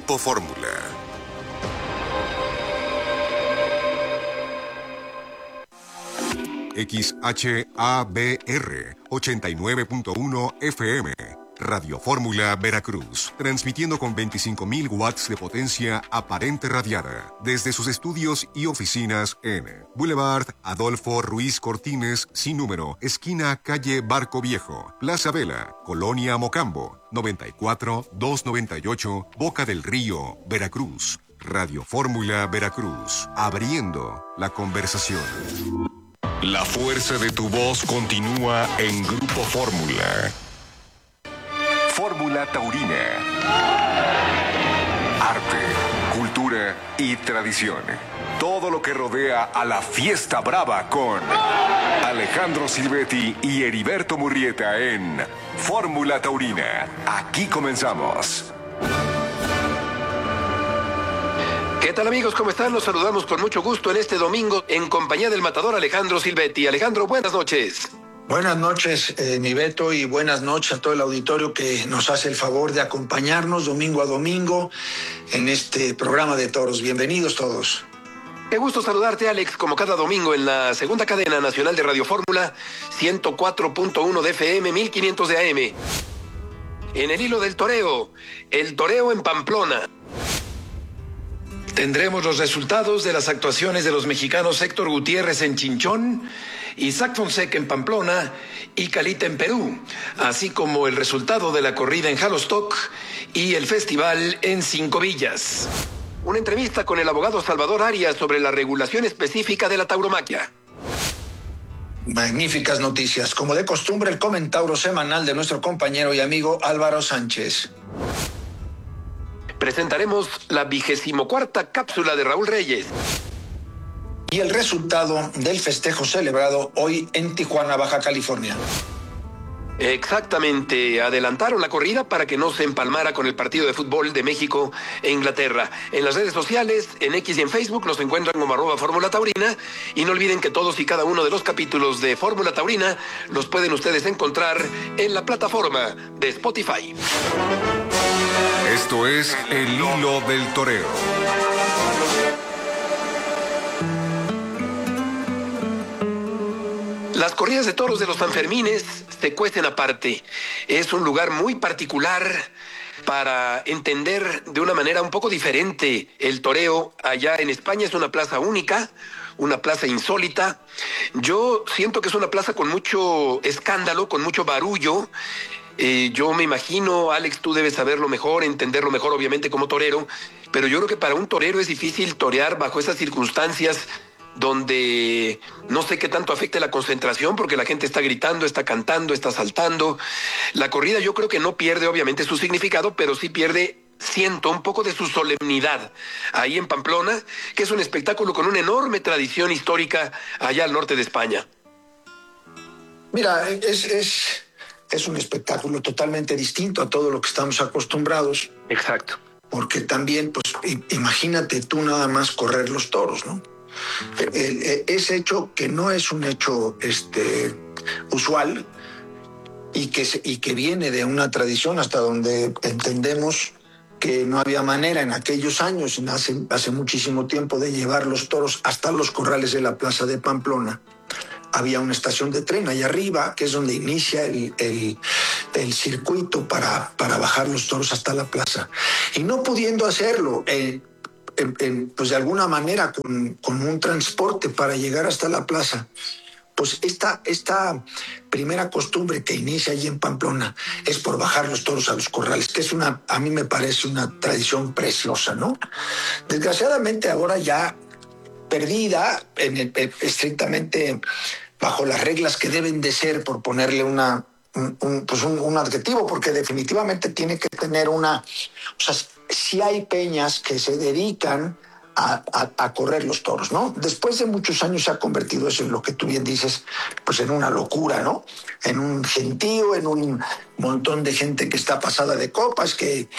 Grupo Fórmula. XHABR 89.1 FM. Radio Fórmula Veracruz, transmitiendo con 25.000 watts de potencia aparente radiada desde sus estudios y oficinas en Boulevard Adolfo Ruiz Cortines, sin número, esquina calle Barco Viejo, Plaza Vela, Colonia Mocambo, 94-298, Boca del Río, Veracruz. Radio Fórmula Veracruz, abriendo la conversación. La fuerza de tu voz continúa en Grupo Fórmula. Fórmula Taurina. Arte, cultura y tradición. Todo lo que rodea a la fiesta brava con Alejandro Silvetti y Heriberto Murrieta en Fórmula Taurina. Aquí comenzamos. ¿Qué tal, amigos? ¿Cómo están? Los saludamos con mucho gusto en este domingo en compañía del matador Alejandro Silvetti. Alejandro, buenas noches. Buenas noches, mi Beto, y buenas noches a todo el auditorio que nos hace el favor de acompañarnos domingo a domingo en este programa de toros. Bienvenidos todos. Qué gusto saludarte, Alex, como cada domingo en la segunda cadena nacional de Radio Fórmula, 104.1 de FM, 1500 de AM. En el hilo del toreo, el toreo en Pamplona. Tendremos los resultados de las actuaciones de los mexicanos Héctor Gutiérrez en Chinchón, Isaac Fonseca en Pamplona y Calita en Perú, así como el resultado de la corrida en Jalostoc y el festival en Cinco Villas. Una entrevista con el abogado Salvador Arias sobre la regulación específica de la tauromaquia. Magníficas noticias, como de costumbre el comentario semanal de nuestro compañero y amigo Álvaro Sánchez. Presentaremos la 24ª cápsula de Raúl Reyes. Y el resultado del festejo celebrado hoy en Tijuana, Baja California. Exactamente, adelantaron la corrida para que no se empalmara con el partido de fútbol de México e Inglaterra. En las redes sociales, en X y en Facebook nos encuentran como @Fórmula Taurina, y no olviden que todos y cada uno de los capítulos de Fórmula Taurina los pueden ustedes encontrar en la plataforma de Spotify. Esto es El Hilo del Toreo. Las corridas de toros de los Sanfermines se cuecen aparte. Es un lugar muy particular para entender de una manera un poco diferente el toreo. Allá en España es una plaza única, una plaza insólita. Yo siento que es una plaza con mucho escándalo, con mucho barullo. Yo me imagino, Alex, tú debes saberlo mejor, entenderlo mejor, obviamente, como torero, pero yo creo que para un torero es difícil torear bajo esas circunstancias donde no sé qué tanto afecte la concentración, porque la gente está gritando, está cantando, está saltando. La corrida yo creo que no pierde, obviamente, su significado, pero sí pierde, siento, un poco de su solemnidad. Ahí en Pamplona, que es un espectáculo con una enorme tradición histórica allá al norte de España. Mira, es un espectáculo totalmente distinto a todo lo que estamos acostumbrados. Exacto. Porque también, pues, imagínate tú nada más correr los toros, ¿no? Es hecho que no es un hecho usual y que viene de una tradición hasta donde entendemos que no había manera en aquellos años, hace muchísimo tiempo, de llevar los toros hasta los corrales de la plaza de Pamplona. Había una estación de tren allá arriba, que es donde inicia el circuito para bajar los toros hasta la plaza. Y no pudiendo hacerlo, pues de alguna manera con un transporte para llegar hasta la plaza, pues esta primera costumbre que inicia allí en Pamplona es por bajar los toros a los corrales, que es a mí me parece una tradición preciosa, ¿no? Desgraciadamente ahora ya perdida estrictamente bajo las reglas que deben de ser, por ponerle un adjetivo, porque definitivamente tiene que tener o sea, si hay peñas que se dedican a correr los toros, ¿no? Después de muchos años se ha convertido eso en lo que tú bien dices, pues en una locura, ¿no? En un gentío, en un montón de gente que está pasada de copas,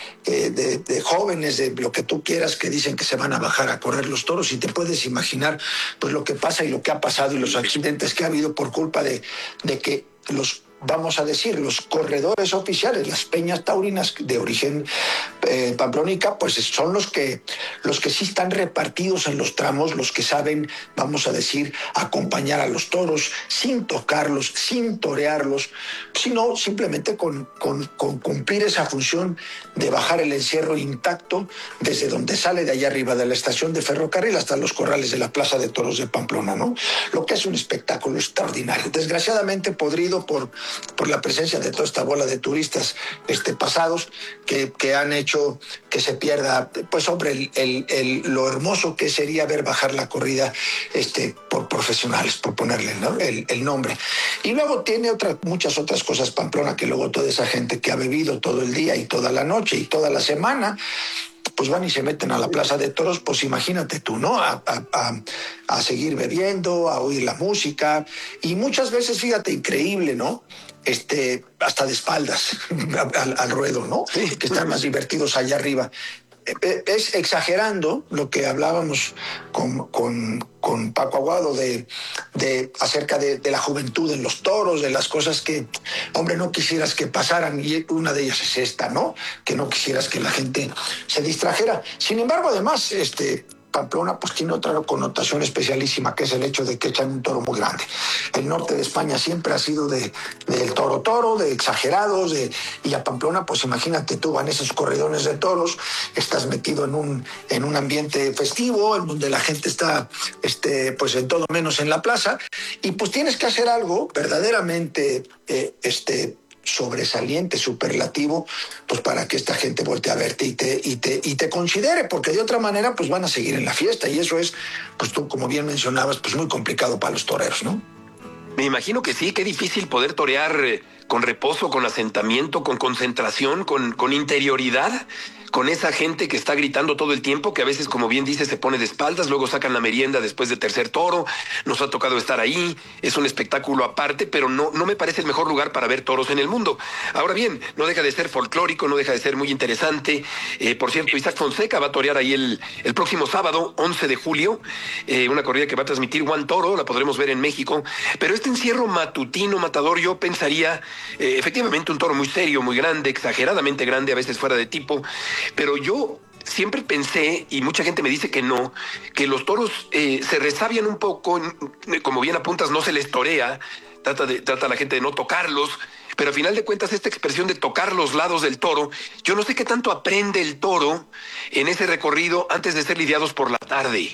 de jóvenes, de lo que tú quieras, que dicen que se van a bajar a correr los toros, y te puedes imaginar pues lo que pasa y lo que ha pasado y los accidentes que ha habido por culpa de que vamos a decir, los corredores oficiales, las peñas taurinas de origen Pamplónica, pues son los que sí están repartidos en los tramos, los que saben, vamos a decir, acompañar a los toros sin tocarlos, sin torearlos, sino simplemente con cumplir esa función de bajar el encierro intacto desde donde sale de allá arriba de la estación de ferrocarril hasta los corrales de la Plaza de Toros de Pamplona, ¿no? Lo que es un espectáculo extraordinario. Desgraciadamente podrido por la presencia de toda esta bola de turistas pasados que han hecho que se pierda, pues hombre, lo hermoso que sería ver bajar la corrida por profesionales, por ponerle, ¿no? el nombre. Y luego tiene muchas otras cosas Pamplona, que luego toda esa gente que ha bebido todo el día y toda la noche y toda la semana, pues van y se meten a la Plaza de Toros, pues imagínate tú, ¿no? A seguir bebiendo, a oír la música, y muchas veces, fíjate, increíble, ¿no? Hasta de espaldas al ruedo, ¿no? Sí. Que están más divertidos allá arriba. Es exagerando lo que hablábamos con Paco Aguado acerca de la juventud en los toros, de las cosas que, hombre, no quisieras que pasaran, y una de ellas es esta, ¿no? Que no quisieras que la gente se distrajera. Sin embargo, además, Pamplona pues tiene otra connotación especialísima, que es el hecho de que echan un toro muy grande. El norte de España siempre ha sido del toro, de exagerados, y a Pamplona, pues imagínate tú, van esos corridones de toros, estás metido en un ambiente festivo, en donde la gente está pues en todo menos en la plaza, y pues tienes que hacer algo verdaderamente sobresaliente, superlativo, pues para que esta gente voltee a verte y te considere, porque de otra manera pues van a seguir en la fiesta, y eso es, pues tú como bien mencionabas, pues muy complicado para los toreros, ¿no? Me imagino que sí, qué difícil poder torear con reposo, con asentamiento, con concentración, con interioridad, con esa gente que está gritando todo el tiempo, que a veces, como bien dice, se pone de espaldas, luego sacan la merienda después de tercer toro. Nos ha tocado estar ahí, es un espectáculo aparte, pero no me parece el mejor lugar para ver toros en el mundo. Ahora bien, no deja de ser folclórico, no deja de ser muy interesante. Por cierto, Isaac Fonseca va a torear ahí el próximo sábado, 11 de julio, una corrida que va a transmitir Juan Toro, la podremos ver en México. Pero este encierro matutino, matador, yo pensaría, efectivamente, un toro muy serio, muy grande, exageradamente grande, a veces fuera de tipo. Pero yo siempre pensé, y mucha gente me dice que no, que los toros se resabian un poco, como bien apuntas, no se les torea, trata la gente de no tocarlos, pero a final de cuentas esta expresión de tocar los lados del toro, yo no sé qué tanto aprende el toro en ese recorrido antes de ser lidiados por la tarde.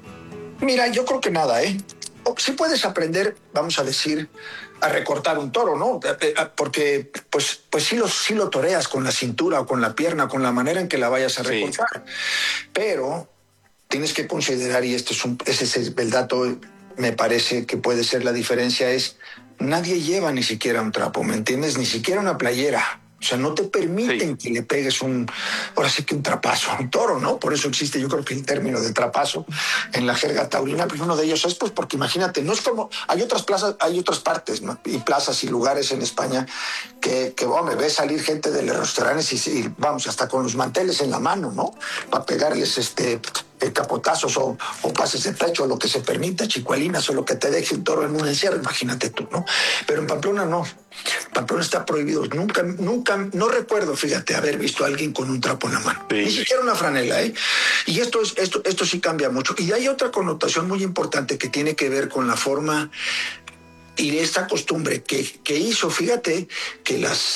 Mira, yo creo que nada, sí puedes aprender, vamos a decir, a recortar un toro, ¿no? Porque pues sí lo toreas con la cintura o con la pierna, con la manera en que la vayas a recortar. Sí. Pero tienes que considerar, y ese es el dato, me parece que puede ser la diferencia, es nadie lleva ni siquiera un trapo, ¿me entiendes? Ni siquiera una playera. O sea, no te permiten que le pegues ahora sí que un trapazo a un toro, ¿no? Por eso existe, yo creo que el término de trapazo en la jerga taurina, pues uno de ellos es, pues porque imagínate, no es como, hay otras partes, ¿no? Y plazas y lugares en España que me ves salir gente de los restaurantes y vamos, hasta con los manteles en la mano, ¿no? Para pegarles capotazos o pases de pecho, o lo que se permita, chicuelinas, o lo que te deje un toro en un encierro, imagínate tú, ¿no? Pero en Pamplona no. Pamplona está prohibido. Nunca, no recuerdo, fíjate, haber visto a alguien con un trapo en la mano. Sí. Ni siquiera una franela, Y esto sí cambia mucho. Y hay otra connotación muy importante que tiene que ver con la forma y esta costumbre que hizo, fíjate, que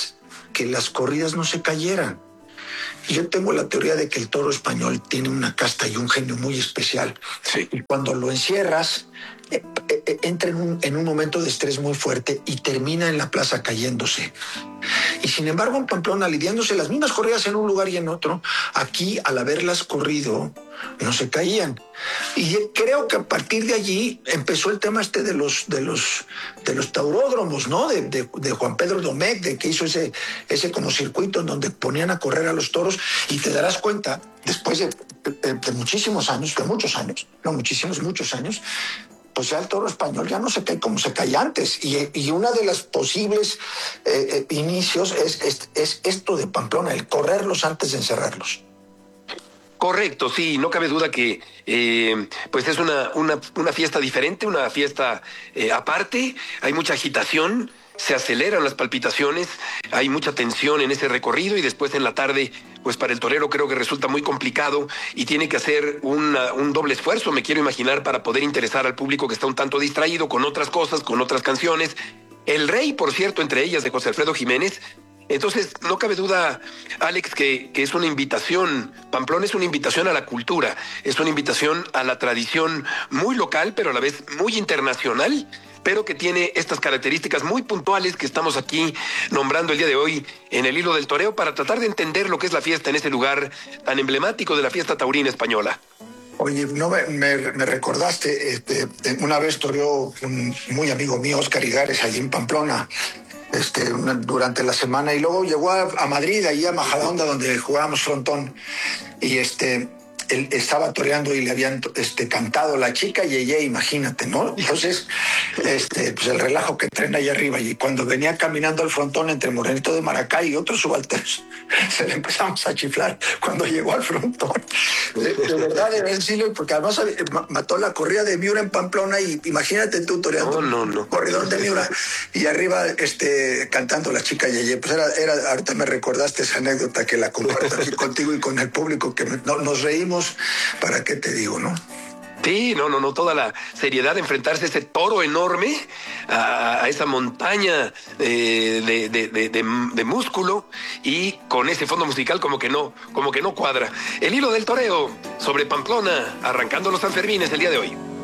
las corridas no se cayeran. Yo tengo la teoría de que el toro español tiene una casta y un genio muy especial. Sí. Y cuando lo encierras, entra en un momento de estrés muy fuerte y termina en la plaza cayéndose. Y sin embargo, en Pamplona, lidiándose las mismas corridas en un lugar y en otro, aquí, al haberlas corrido, no se caían. Y creo que a partir de allí empezó el tema de los tauródromos, ¿no? De Juan Pedro Domecq, de que hizo ese como circuito en donde ponían a correr a los toros, y te darás cuenta, después de muchísimos años, muchos años, pues ya el toro español ya no se cae como se caía antes. Y una de las posibles inicios es esto de Pamplona, el correrlos antes de encerrarlos. Correcto, sí, no cabe duda que pues es una fiesta diferente, una fiesta aparte, hay mucha agitación, se aceleran las palpitaciones, hay mucha tensión en ese recorrido y después en la tarde, pues para el torero creo que resulta muy complicado y tiene que hacer un doble esfuerzo, me quiero imaginar, para poder interesar al público que está un tanto distraído con otras cosas, con otras canciones. El Rey, por cierto, entre ellas de José Alfredo Jiménez. Entonces, no cabe duda, Alex, que es una invitación. Pamplona es una invitación a la cultura, es una invitación a la tradición muy local, pero a la vez muy internacional, pero que tiene estas características muy puntuales que estamos aquí nombrando el día de hoy en el hilo del toreo para tratar de entender lo que es la fiesta en ese lugar tan emblemático de la fiesta taurina española. Oye, no me recordaste, una vez toreó un muy amigo mío, Óscar Igares, allí en Pamplona, durante la semana, y luego llegó a Madrid, ahí a Majadahonda, donde jugábamos frontón, y él estaba toreando y le habían cantado la chica Yeye, imagínate, ¿no? Entonces, pues el relajo que traen ahí arriba, y cuando venía caminando al frontón entre Morenito de Maracay y otros subalternos, se le empezamos a chiflar cuando llegó al frontón. De verdad, en serio, porque además mató la corrida de Miura en Pamplona, y imagínate tú toreando No. corredor de Miura y arriba cantando la chica Yeye. Pues era, ahorita me recordaste esa anécdota que la comparto aquí contigo y con el público, que nos reímos. ¿Para qué te digo, no? Sí, no, toda la seriedad de enfrentarse a ese toro enorme, a esa montaña de músculo, y con ese fondo musical como que no cuadra. El hilo del toreo sobre Pamplona, arrancando los Sanfermines el día de hoy.